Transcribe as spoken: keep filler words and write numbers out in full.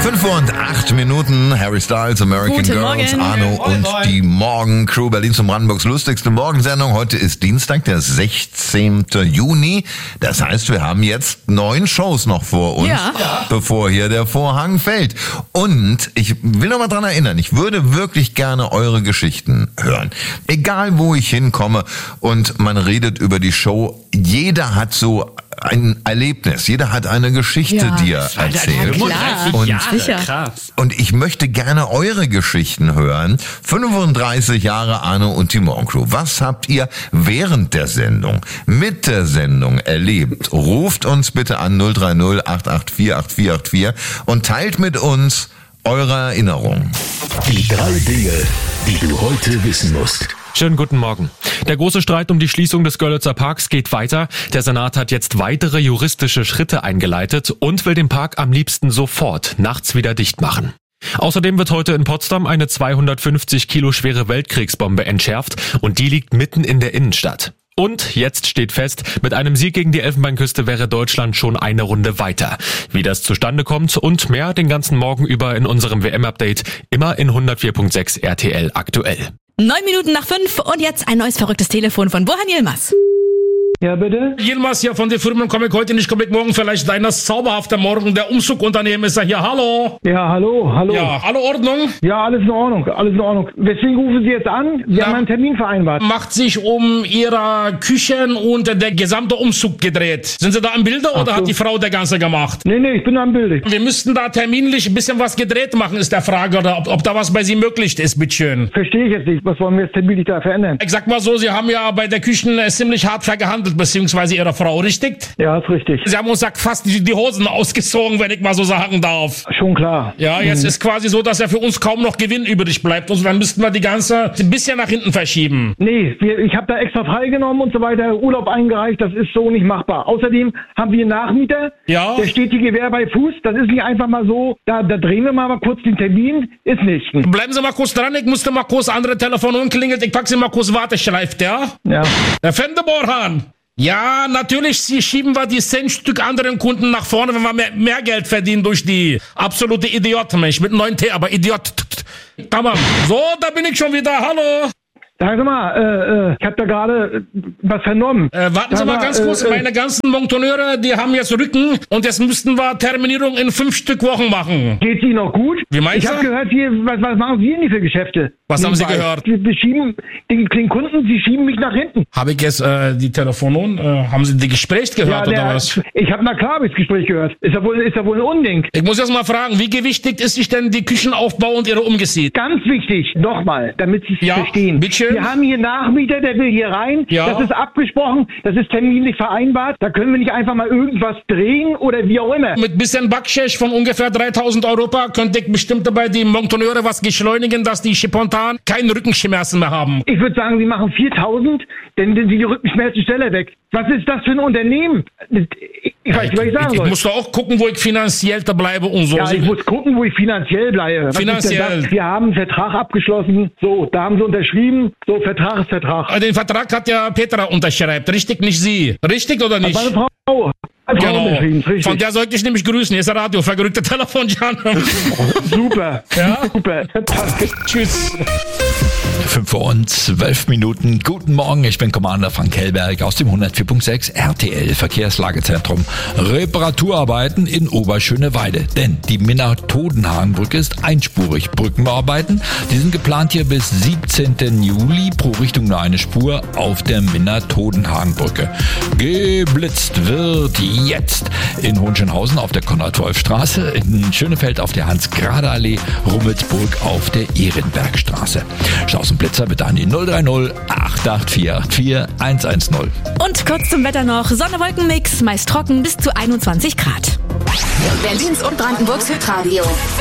fünf Uhr und acht Minuten. Harry Styles, American Guten Girls, Morgen. Arno und die Morgencrew. Berlins und Brandenburgs lustigste Morgensendung. Heute ist Dienstag, der sechzehnten Juni. Das heißt, wir haben jetzt neun Shows noch vor uns, Ja. bevor hier der Vorhang fällt. Und ich will noch mal dran erinnern, ich würde wirklich gerne eure Geschichten hören. Egal, wo ich hinkomme und man redet über die Show, jeder hat so ein Erlebnis, jeder hat eine Geschichte, Ja. die er erzählt. klar. Und, Sicher. Krass. und ich möchte gerne eure Geschichten hören. fünfunddreißig Jahre Arno und die Morgencrew. Was habt ihr während der Sendung, mit der Sendung erlebt? Ruft uns bitte an null drei null acht acht vier acht vier acht vier und teilt mit uns eure Erinnerungen. Die drei Dinge, die du heute wissen musst. Schönen guten Morgen. Der große Streit um die Schließung des Görlitzer Parks geht weiter. Der Senat hat jetzt weitere juristische Schritte eingeleitet und will den Park am liebsten sofort nachts wieder dicht machen. Außerdem wird heute in Potsdam eine zweihundertfünfzig Kilo schwere Weltkriegsbombe entschärft und die liegt mitten in der Innenstadt. Und jetzt steht fest, mit einem Sieg gegen die Elfenbeinküste wäre Deutschland schon eine Runde weiter. Wie das zustande kommt und mehr den ganzen Morgen über in unserem W M-Update, immer in hundertvier Komma sechs R T L aktuell. Neun Minuten nach fünf und jetzt ein neues verrücktes Telefon von Burhan Yilmaz. Ja, bitte? Yilmaz hier von den Firmen, komme ich heute nicht, komme ich morgen vielleicht. Deiner zauberhafter Morgen, der Umzugunternehmen ist ja hier. Hallo? Ja, hallo, hallo. Ja, alle Ordnung? Ja, alles in Ordnung, alles in Ordnung. Weswegen rufen Sie jetzt an? Sie Na, haben einen Termin vereinbart. Macht sich um Ihre Küchen und der gesamte Umzug gedreht. Sind Sie da im Bilde oder so. hat die Frau der Ganze gemacht? Nee, nee, ich bin am Bild. Wir müssten da terminlich ein bisschen was gedreht machen, ist der Frage, oder ob, ob da was bei Sie möglich ist, bitteschön. Verstehe ich jetzt nicht. Was wollen wir jetzt terminlich da verändern? Ich sag mal so, Sie haben ja bei der Küchen äh, ziemlich hart vergehandelt, beziehungsweise Ihre Frau, richtig? Ja, ist richtig. Sie haben uns sagt fast die, die Hosen ausgezogen, wenn ich mal so sagen darf. Schon klar. Ja, jetzt ist quasi so, dass ja für uns kaum noch Gewinn übrig bleibt. Und dann müssten wir die ganze ein bisschen nach hinten verschieben. Nee, wir, ich habe da extra freigenommen und so weiter, Urlaub eingereicht, das ist so nicht machbar. Außerdem haben wir einen Nachmieter, Ja. der steht hier Gewehr bei Fuß, das ist nicht einfach mal so, da, da drehen wir mal, mal kurz den Termin, ist nicht. Bleiben Sie mal kurz dran, ich musste mal kurz andere Telefon unklingelt. Ich pack Sie mal kurz Warteschleift, ja? Ja. Herr Fendeborhan. Ja, natürlich sie schieben wir die zehn Stück anderen Kunden nach vorne, wenn wir mehr, mehr Geld verdienen durch die absolute Idiot-Mensch mit neun T, aber Idiot. Tamam. So, da bin ich schon wieder. Hallo. Sagen Sie mal, äh, äh, ich habe da gerade äh, was vernommen. Äh, warten Sie Sag mal ganz kurz, äh, äh, meine ganzen Monteure, die haben jetzt Rücken und jetzt müssten wir Terminierung in fünf Stück Wochen machen. Geht's Ihnen noch gut? Wie meinst Ich habe du? gehört, Sie, was, was machen Sie denn hier für Geschäfte? Was haben Sie Nebenbei. gehört? Sie, Sie schieben den, den Kunden, Sie schieben mich nach hinten. Habe ich jetzt äh, die Telefonon, äh, haben Sie die Gespräch gehört oder der- was? Ich habe na klar hab ich das Gespräch gehört. Ist ja wohl, ist ja wohl ein Unding. Ich muss jetzt mal fragen, wie gewichtig ist sich denn die Küchenaufbau und Ihre Umgesieht? Ganz wichtig, nochmal, damit Sie es Ja, verstehen. bitteschön. Wir haben hier einen Nachmieter, der will hier rein. Ja. Das ist abgesprochen, das ist terminlich vereinbart. Da können wir nicht einfach mal irgendwas drehen oder wie auch immer. Mit bisschen Backcash von ungefähr dreitausend Euro könnte ich bestimmt bei den Monteure was geschleunigen, dass die spontan keine Rückenschmerzen mehr haben. Ich würde sagen, Sie machen viertausend, denn dann sind die Rückenschmerzen schneller weg. Was ist das für ein Unternehmen? Ich, ich weiß nicht, was ich sagen ich, ich soll. muss doch auch gucken, wo ich finanziell da bleibe und so. Ja, ich muss gucken, wo ich finanziell bleibe. Was Finanziell. ist denn das? Wir haben einen Vertrag abgeschlossen. So, da haben Sie unterschrieben. So, Vertrag ist Vertrag. Den Vertrag hat ja Petra unterschreibt, richtig, nicht Sie. Richtig oder nicht? Meine Frau hat Frau unterschrieben, Genau. richtig. Von der sollte ich nämlich grüßen. Hier ist der Radio, verrückte Telefon, Jan. Super. Ja? Super. Tschüss. fünf Uhr und zwölf Minuten. Guten Morgen, ich bin Commander Frank Hellberg aus dem hundertvier Komma sechs R T L Verkehrslagezentrum. Reparaturarbeiten in Oberschöneweide. Denn die Minna-Todenhagen-Brücke ist einspurig. Brückenbauarbeiten, die sind geplant hier bis siebzehnten Juli pro Richtung nur eine Spur auf der Minna-Todenhagen-Brücke. Geblitzt wird jetzt in Hohenschönhausen auf der Konrad-Wolf-Straße, in Schönefeld auf der Hans-Grade-Allee, Rummelsburg auf der Ehrenbergstraße. Staus und Blitzer bitte an die null drei null acht acht vier acht vier eins eins null. Und kurz zum Wetter noch. Sonne-Wolken-Mix, meist trocken bis zu einundzwanzig Grad. Berlins und Brandenburgs Hitradio.